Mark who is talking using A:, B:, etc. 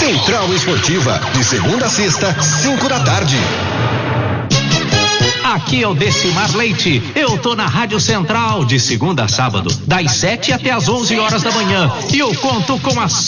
A: Central Esportiva, de segunda a sexta, 5 da tarde.
B: Aqui é o Decimar Leite. Eu tô na Rádio Central de segunda a sábado, das 7 até as 11 horas da manhã. E eu conto com a